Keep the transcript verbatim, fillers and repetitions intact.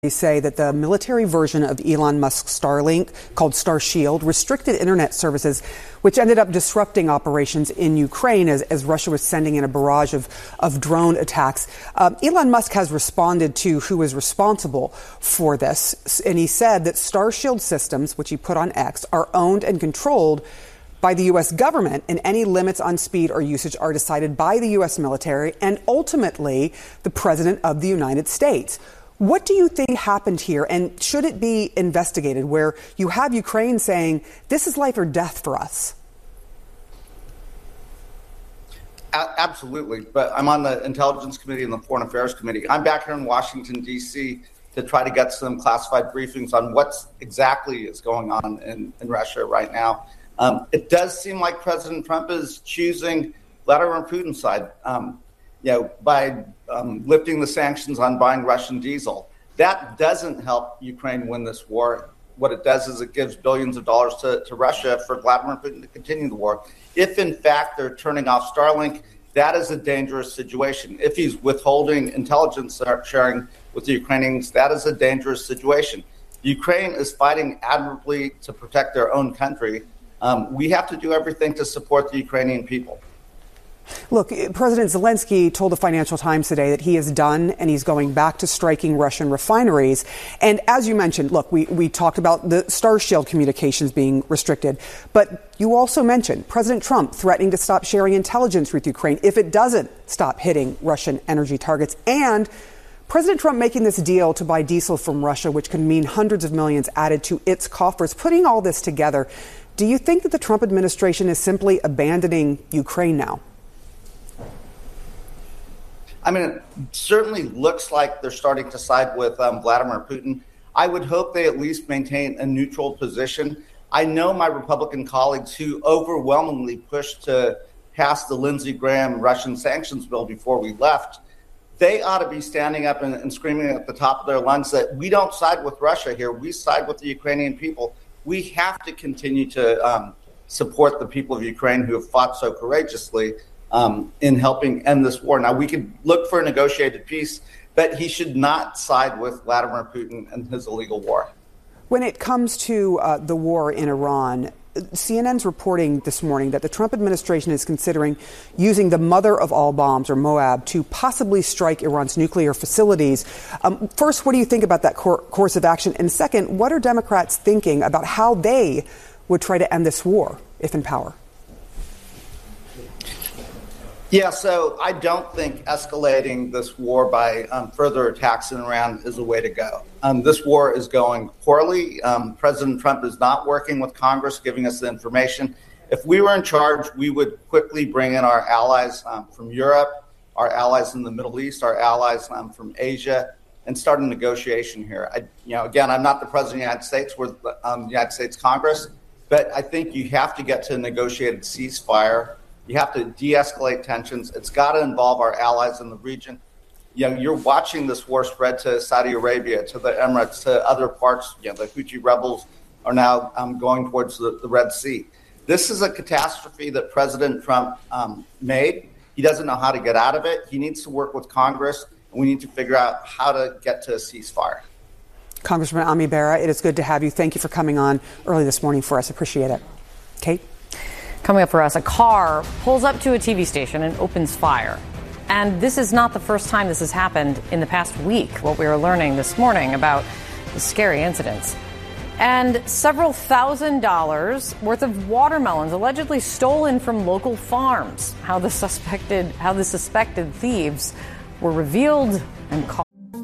say that the military version of Elon Musk's Starlink, called Starshield, restricted internet services, which ended up disrupting operations in Ukraine as, as Russia was sending in a barrage of, of drone attacks. Um, Elon Musk has responded to who is responsible for this, and he said that Starshield systems, which he put on X, are owned and controlled by the U S government, and any limits on speed or usage are decided by the U S military and ultimately the President of the United States. What do you think happened here, and should it be investigated, where you have Ukraine saying this is life or death for us? A- absolutely. But I'm on the Intelligence Committee and the Foreign Affairs Committee. I'm back here in Washington, D C to try to get some classified briefings on what exactly is going on in, in Russia right now. Um, it does seem like President Trump is choosing Vladimir Putin's side. Um, you know, by um, lifting the sanctions on buying Russian diesel. That doesn't help Ukraine win this war. What it does is it gives billions of dollars to, to Russia for Vladimir Putin to continue the war. If, in fact, they're turning off Starlink, that is a dangerous situation. If he's withholding intelligence sharing with the Ukrainians, that is a dangerous situation. Ukraine is fighting admirably to protect their own country. Um, we have to do everything to support the Ukrainian people. Look, President Zelensky told the Financial Times today that he is done and he's going back to striking Russian refineries. And as you mentioned, look, we, we talked about the Starshield communications being restricted, but you also mentioned President Trump threatening to stop sharing intelligence with Ukraine if it doesn't stop hitting Russian energy targets, and President Trump making this deal to buy diesel from Russia, which could mean hundreds of millions added to its coffers. Putting all this together, do you think that the Trump administration is simply abandoning Ukraine now? I mean, it certainly looks like they're starting to side with um, Vladimir Putin. I would hope they at least maintain a neutral position. I know my Republican colleagues who overwhelmingly pushed to pass the Lindsey Graham Russian sanctions bill before we left. They ought to be standing up and, and screaming at the top of their lungs that we don't side with Russia here. We side with the Ukrainian people. We have to continue to um, support the people of Ukraine who have fought so courageously Um, in helping end this war. Now, we could look for a negotiated peace, but he should not side with Vladimir Putin and his illegal war. When it comes to uh, the war in Iran, C N N's reporting this morning that the Trump administration is considering using the mother of all bombs, or MOAB, to possibly strike Iran's nuclear facilities. Um, first, what do you think about that cor- course of action? And second, what are Democrats thinking about how they would try to end this war if in power? Yeah, so I don't think escalating this war by um, further attacks in Iran is a way to go. Um, this war is going poorly. Um, President Trump is not working with Congress, giving us the information. If we were in charge, we would quickly bring in our allies um, from Europe, our allies in the Middle East, our allies um, from Asia, and start a negotiation here. I, you know, again, I'm not the President of the United States. We're the um, United States Congress. But I think you have to get to a negotiated ceasefire. You have to de-escalate tensions. It's got to involve our allies in the region. You know, you're watching this war spread to Saudi Arabia, to the Emirates, to other parts. You know, the Houthi rebels are now um, going towards the, the Red Sea. This is a catastrophe that President Trump um, made. He doesn't know how to get out of it. He needs to work with Congress, and we need to figure out how to get to a ceasefire. Congressman Ami Bera, it is good to have you. Thank you for coming on early this morning for us. Appreciate it. Kate? Coming up for us, a car pulls up to a T V station and opens fire. And this is not the first time this has happened in the past week, what we were learning this morning about the scary incidents. And several thousand dollars worth of watermelons allegedly stolen from local farms. How the suspected, how the suspected thieves were revealed and caught.